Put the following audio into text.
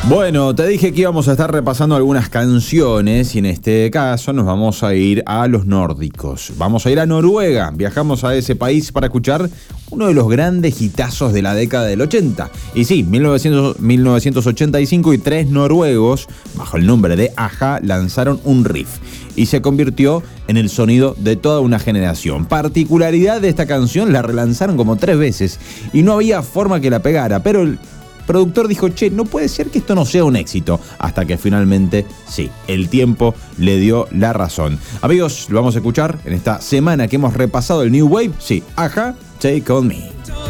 Bueno, te dije que íbamos a estar repasando algunas canciones y en este caso nos vamos a ir a los nórdicos. Vamos a ir a Noruega. Viajamos a ese país para escuchar uno de los grandes hitazos de la década del 80. Y sí, 1985 y 3 noruegos, bajo el nombre de Aja, lanzaron un riff y se convirtió en el sonido de toda una generación. Particularidad de esta canción, la relanzaron como 3 veces y no había forma que la pegara, pero el productor dijo, che, no puede ser que esto no sea un éxito, hasta que finalmente, sí, el tiempo le dio la razón. Amigos, lo vamos a escuchar en esta semana que hemos repasado el New Wave, sí, Aja, Take On Me.